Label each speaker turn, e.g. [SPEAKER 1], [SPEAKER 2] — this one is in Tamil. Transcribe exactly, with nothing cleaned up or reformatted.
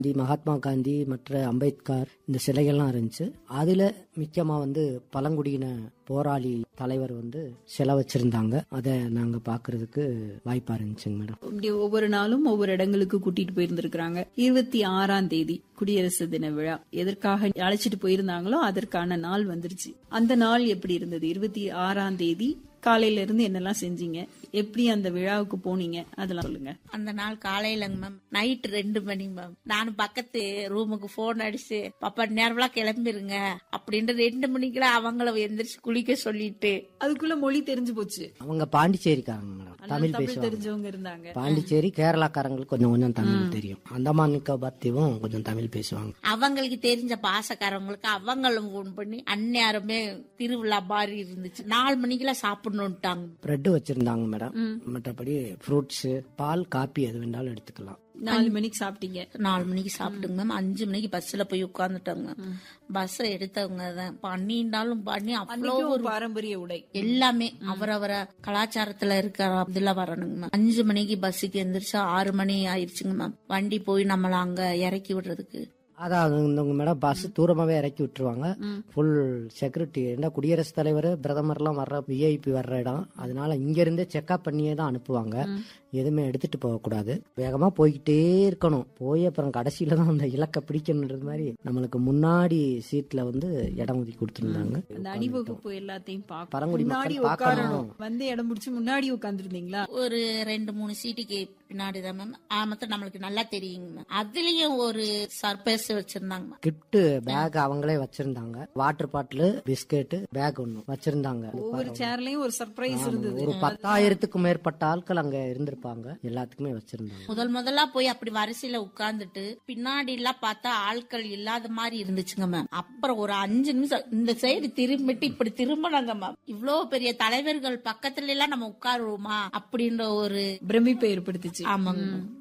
[SPEAKER 1] தி மகாத்மா காந்தி மற்ற அம்பேத்கர் இந்த சிலைகள்லாம் இருந்துச்சு. அதுல முக்கியமா வந்து பழங்குடியின போராளி தலைவர் வந்து சிலை வச்சிருந்தாங்க. அதை நாங்க பாக்குறதுக்கு வாய்ப்பா இருந்துச்சுங்க மேடம்.
[SPEAKER 2] இப்படி ஒவ்வொரு நாளும் ஒவ்வொரு இடங்களுக்கு கூட்டிட்டு போயிருந்திருக்கிறாங்க. இருபத்தி ஆறாம் தேதி குடியரசு தின விழா எதற்காக அழைச்சிட்டு போயிருந்தாங்களோ அதற்கான நாள் வந்துருச்சு. அந்த நாள் எப்படி இருந்தது? இருபத்தி ஆறாம் தேதி காலையில இருந்து என்னெல்லாம் செஞ்சீங்க, எப்படி அந்த விழாவுக்கு போனீங்க, அதெல்லாம் சொல்லுங்க.
[SPEAKER 3] அந்த நாள் காலையிலங்க மேம், நைட் ரெண்டு மணி மேம். நான் பக்கத்து ரூமுக்கு போன் அடிச்சு பாப்பா நேரம்லா கிளம்பிருங்க அப்படின்னு ரெண்டு மணிக்கெல்லாம் அவங்கள எந்திரிச்சு குளிக்க சொல்லிட்டு.
[SPEAKER 2] அதுக்குள்ள மொழி தெரிஞ்சு போச்சு.
[SPEAKER 1] அவங்க பாண்டிச்சேரிக்காரங்க மேடம், தமிழ் பேசுவாங்க.
[SPEAKER 2] தெரிஞ்சவங்க இருந்தாங்க.
[SPEAKER 1] பாண்டிச்சேரி கேரளாக்காரங்களுக்கு கொஞ்சம் கொஞ்சம் தமிழ் தெரியும். அந்தமான் நிக்கோபார்த்தையும் கொஞ்சம் தமிழ் பேசுவாங்க.
[SPEAKER 3] அவங்களுக்கு தெரிஞ்ச பாசக்காரவங்களுக்கு அவங்களும் போன் பண்ணி அந்நேரமே திருவிழா மாதிரி இருந்துச்சு. நாலு மணிக்கெல்லாம் சாப்பிடணும்ட்டாங்க.
[SPEAKER 1] பிரெட் வச்சிருந்தாங்க மேடம். மற்றபடி ஃப்ரூட்ஸ், பால், காப்பி எது வேண்டாலும் எடுத்துக்கலாம்.
[SPEAKER 2] நாலு மணிக்கு சாப்பிட்டீங்க?
[SPEAKER 3] நாலு மணிக்கு சாப்பிட்டுங்க மேம். அஞ்சு மணிக்கு பஸ்ல போய் உட்கார்ந்துட்டாங்க. பஸ் எடுத்தவங்க தான் பண்ணிட்டாலும் பண்ணி அவ்வளோ ஒரு
[SPEAKER 2] பாரம்பரிய உடை
[SPEAKER 3] எல்லாமே அவரவர கலாச்சாரத்துல இருக்கிற இதுல வரணுங்க மேம். அஞ்சு மணிக்கு பஸ்ஸுக்கு எந்திரிச்சா ஆறு மணி ஆயிடுச்சுங்க மேம். வண்டி போய் நம்மள அங்க இறக்கி விடுறதுக்கு.
[SPEAKER 1] அதான் மேடம், பஸ் தூரமாவே இறக்கி விட்டுருவாங்க. Full security. என்ன குடியரசுத் தலைவர், பிரதமர் எல்லாம் வர்ற விஐபி வர்ற இடம், அதனால இங்க இருந்தே செக்அப் பண்ணியே தான் அனுப்புவாங்க. எதுவுமே எடுத்துட்டு போக கூடாது. வேகமா போய்கிட்டே இருக்கணும். போய் அப்புறம் கடைசியில தான் அந்த இலக்க பிடிக்கணுன்றது மாதிரி நம்மளுக்கு முன்னாடி சீட்ல வந்து இடம் ஒதுக்கி கொடுத்துருந்தாங்க.
[SPEAKER 2] அந்த அணிவகுப்பு எல்லாத்தையும்
[SPEAKER 1] பழங்குடி
[SPEAKER 2] முன்னாடி உட்காரணும். வந்து இடம் பிடிச்சி முன்னாடி உட்கார்ந்துருந்தீங்களா?
[SPEAKER 3] ஒரு ரெண்டு மூணு சீட்டுக்கு பின்னாடிதான் மேம். மொத்தம் நம்மளுக்கு நல்லா தெரியுங்க மேம். அதுலயும் ஒரு சர்ப்ரைஸ் வச்சிருந்தாங்க.
[SPEAKER 1] கிஃப்ட் பேக் அவங்களே வச்சிருந்தாங்க. வாட்டர் பாட்டில், பிஸ்கெட், பேக் ஒண்ணு வச்சிருந்தாங்க.
[SPEAKER 2] ஒவ்வொரு சேர்லயும் ஒரு சர்ப்ரைஸ் இருந்தது.
[SPEAKER 1] ஒரு பத்தாயிரத்துக்கும் மேற்பட்ட ஆட்கள் அங்க இருந்திருப்பாங்க. எல்லாத்துக்குமே வச்சிருந்தாங்க.
[SPEAKER 3] முதல் முதலா போய் அப்படி வரிசையில உட்கார்ந்துட்டு பின்னாடி எல்லாம் பார்த்தா ஆட்கள் இல்லாத மாதிரி இருந்துச்சுங்க மேம். அப்புறம் ஒரு அஞ்சு நிமிஷம் இந்த சைடு திரும்பிட்டு இப்படி திரும்பினாங்க மேம். இவ்வளவு பெரிய தலைவர்கள் பக்கத்துல எல்லாம் நம்ம உட்காருவோமா அப்படின்ற ஒரு
[SPEAKER 2] பிரமிப்பை ஏற்படுத்துச்சு.
[SPEAKER 3] ஆமாங்க மேம்.